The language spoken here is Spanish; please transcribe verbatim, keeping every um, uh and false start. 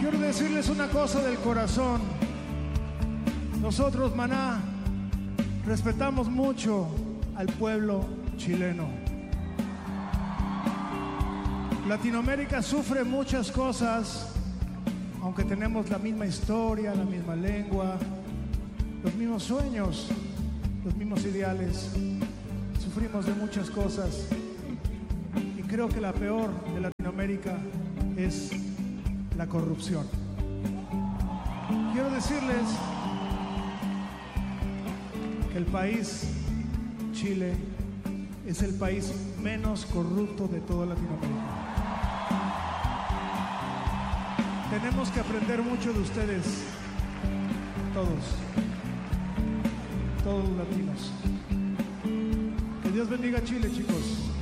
Quiero decirles una cosa del corazón. Nosotros, Maná, respetamos mucho al pueblo chileno. Latinoamérica sufre muchas cosas, aunque tenemos la misma historia, la misma lengua, los mismos sueños, los mismos ideales. Sufrimos de muchas cosas y creo que la peor de Latinoamérica es la corrupción. Quiero decirles que el país, Chile, es el país menos corrupto de toda Latinoamérica. Tenemos que aprender mucho de ustedes, todos, todos los latinos. Que Dios bendiga a Chile, chicos.